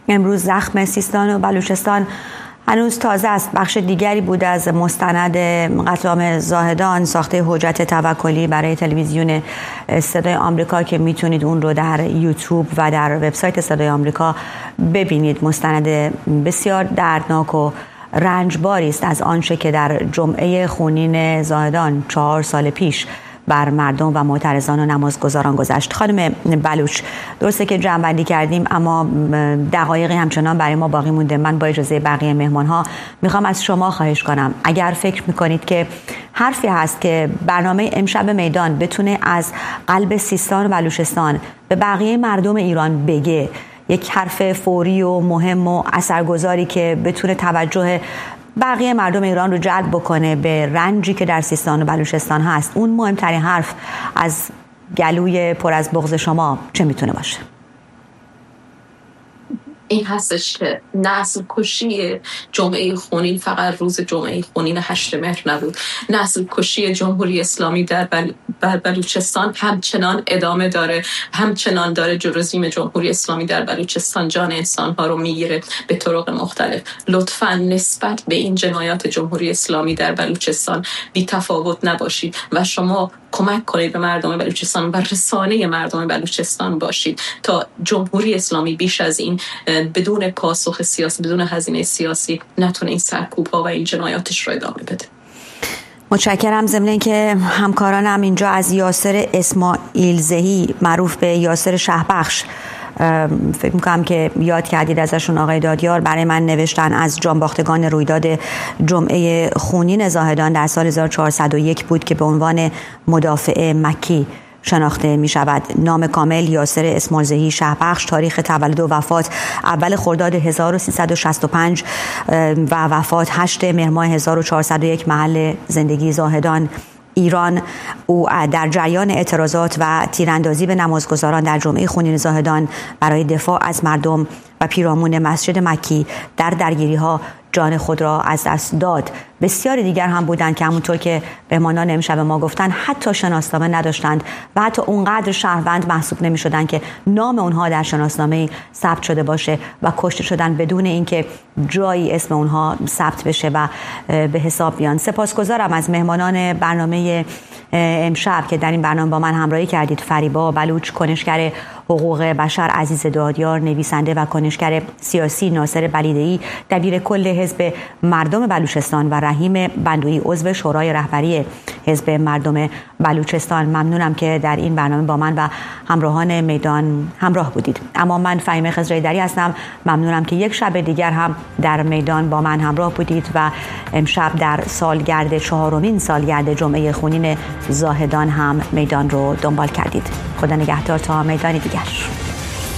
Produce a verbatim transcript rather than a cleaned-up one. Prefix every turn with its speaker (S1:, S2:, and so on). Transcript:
S1: امروز زخم سیستان و بلوچستان هنوز تازه است. بخش دیگری بود از مستند قتل عام زاهدان ساخته حجت توکلی برای تلویزیون صدای آمریکا که میتونید اون رو در یوتیوب و در وبسایت صدای آمریکا ببینید. مستند بسیار دردناک و رنجباری است از آنچه که در جمعه خونین زاهدان چهار سال پیش بر مردم و معترضان و نمازگزاران گذشت. خانم بلوچ، درسته که جمع‌بندی کردیم اما دقایقی همچنان برای ما باقی مونده. من با اجازه بقیه مهمان‌ها میخوام از شما خواهش کنم اگر فکر میکنید که حرفی هست که برنامه امشب میدان بتونه از قلب سیستان و بلوچستان به بقیه مردم ایران بگه، یک حرف فوری و مهم و اثرگذاری که بتونه توجه بقیه مردم ایران رو جلب بکنه به رنجی که در سیستان و بلوچستان هست، اون مهمترین حرف از گلوی پر از بغض شما چه میتونه باشه؟
S2: این هستش که نسل کشی جمعه خونین فقط روز جمعه خونین هشت مهر نبود. نسل کشی جمهوری اسلامی در بل... بل... بلوچستان همچنان ادامه داره، همچنان داره رژیم جمهوری اسلامی در بلوچستان جان انسان‌ها رو میگیره به طرق مختلف. لطفاً نسبت به این جنایات جمهوری اسلامی در بلوچستان بی تفاوت نباشید و شما کمک کنید به مردم بلوچستان و رسانه مردم بلوچستان باشید تا جمهوری اسلامی بیش از این بدون پاسخ سیاسی، بدون هزینه سیاسی نتونه این سرکوب‌ها و این جنایاتش رو ادامه بده.
S1: متشکرم. ضمن اینکه همکارانم اینجا از یاسر اسماعیل زهی معروف به یاسر شهبخش فکر میکنم که یاد کردید ازشون، آقای دادیار، برای من نوشتن از جانباختگان رویداد جمعه خونین زاهدان در سال هزار و چهارصد و یک بود که به عنوان مدافع مکی شناخته می شود. نام کامل یاسر اسماعیل زهی شهبخش، تاریخ تولد و وفات اول خرداد هزار و سیصد و شصت و پنج و وفات هشت مهر ماه هزار و چهارصد و یک، محل زندگی زاهدان، ایران. او در جریان اعتراضات و تیراندازی به نمازگزاران در جمعه خونین زاهدان برای دفاع از مردم و پیرامون مسجد مکی در درگیری‌ها جان خود را از دست داد. بسیاری دیگر هم بودند که همونطور که مهمانان امشب ما گفتن حتی شناسنامه نداشتند و حتی اونقدر شهروند محسوب نمی‌شدند که نام اونها در شناسنامه ثبت شده باشه و کشته شدن بدون اینکه جایی اسم اونها ثبت بشه و به حساب بیان. سپاسگزارم از مهمانان برنامه امشب که در این برنامه با من همراهی کردید. فریبا بلوچ، کنشگر حقوق بشر عزیز دادیار، نویسنده و کنشگر سیاسی ناصر بلیده‌ای، دبیر کل حزب مردم بلوچستان، و رحیم بندویی، عضو شورای رهبری حزب مردم بلوچستان. ممنونم که در این برنامه با من و همراهان میدان همراه بودید. اما من فهیمه خضرایدری هستم. ممنونم که یک شب دیگر هم در میدان با من همراه بودید و امشب در سالگرد چهارمین سالگرد جمعه خونین زاهدان هم میدان رو دنبال کردید. خدا نگهدار تا میدان دیگر.